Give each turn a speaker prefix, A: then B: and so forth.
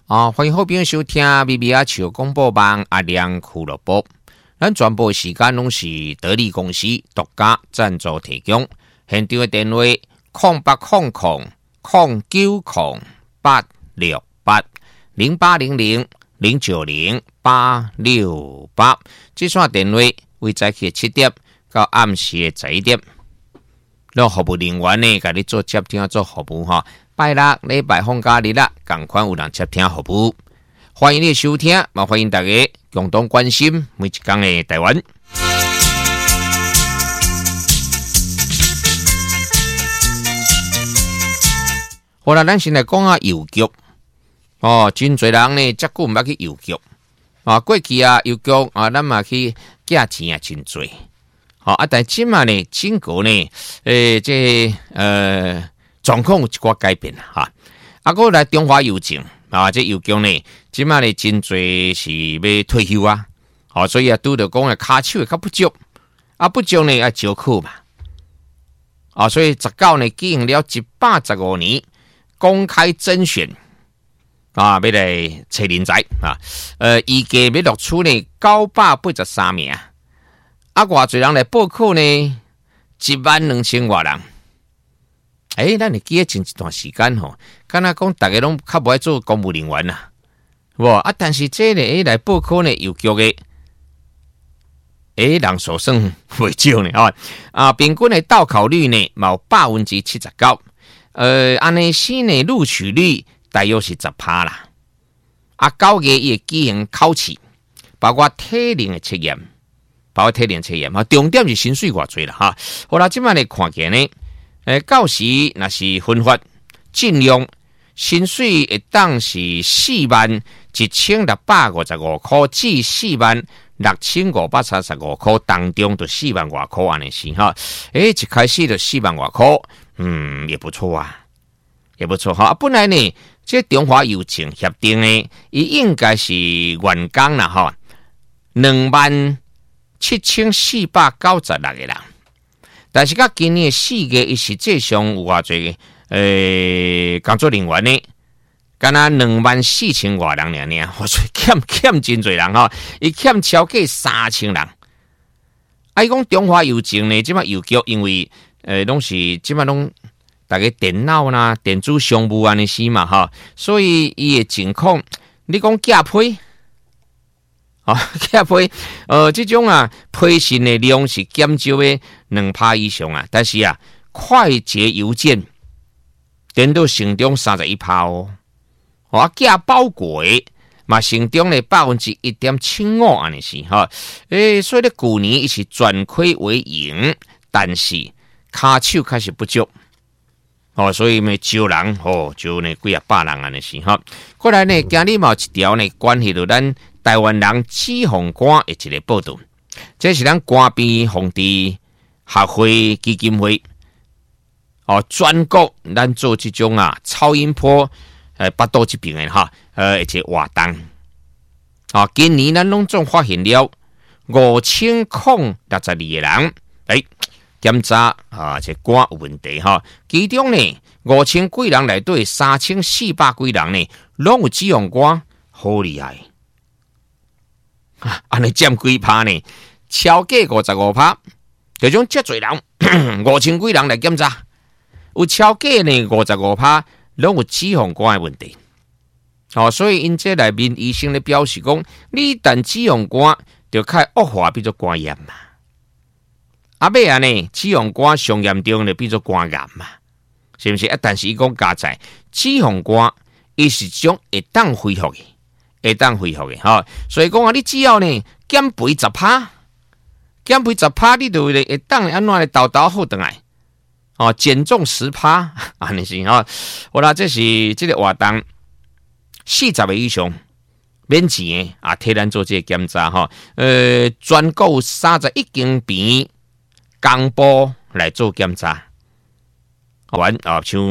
A: 欢迎好朋友收听咪咪啊笑广播网阿亮俱乐部。咱全部时间拢是得力公司独家赞助提供。现场的电话0800-868-0800-090-868，这线电话为早起7点到暗时的11点。让服务人员呢，甲你做接听做服务哈。拜六、礼拜放假日啦，同款有人接听服务。欢迎你收听，也欢迎大家共同关心每一天的台湾。好啦，咱先来讲下邮局。真侪人呢，遮久毋捌去邮局。过去啊，邮局咱嘛去寄钱啊，真侪。但即嘛呢，政府呢，状况有一寡改变哈。过来中华邮政这邮局呢，即嘛呢真侪是要退休啊。所以拄着讲骹手会较不足，不足呢要招考嘛。所以19呢经营了115年，公开甄选要来找人才预计要录取呢983名。偌侪人来报考呢，12000多人。咱会记得前一段时间敢若讲大家拢较无爱做公务人员啦，但是这呢来报考呢邮局的，人数算袂少呢平均的到考率呢有79%，安尼是呢录取率大约是10%啦。9月伊会举行考试，包括体能的测验。重点是薪水偌济啦好啦，即摆来看起呢，到时若是分发尽量薪水会当是41655块至46535块当中，就4万多块安尼是一开始就4万多块，也不错啊，也不错本来呢，这中华邮政协定呢，伊应该是员工啦27496个人，但是到今年4月，伊实际上有偌济工作人员呢，敢若24000多人尔，所以欠真侪人伊欠超过3000人。伊讲中华邮政呢，即摆邮局因为拢是即摆拢大家电脑啦、电子商务安尼是嘛所以伊的情况，你讲寄批。寄批，这种批信的量是减少的2%以上但是快捷邮件占到成长31%寄包裹嘛成长了1.75%安尼是所以咧去年伊是转亏为盈，但是骹手开始不足所以咪招人招呢几百人安尼是过来呢，今日嘛有一条呢关系到咱台湾人脂肪肝的一个报道，这是咱肝病防治学会基金会专国咱做这种超音波巴肚这边的一个活动今年咱拢总发现了5062个人检查这肝有问题其中呢5000几人内底3400几人呢拢有脂肪肝，好厉害。安尼占几趴呢？超过55%，这种遮侪人5000几人来检查，有超过呢55%拢有脂肪肝的问题。所以因这内面医生咧表示讲，你但脂肪肝就开恶化变做肝炎嘛。尾呢，脂肪肝上严重就变做肝癌嘛，是不是？但是伊讲加在脂肪肝，伊是种会当恢复的。所以讲你只要呢减肥10%，你就会当安怎来豆好转来减重10%安尼是好啦，这是这个活动40个以上免钱的替咱做这个检查全国有31间病公布来做检查像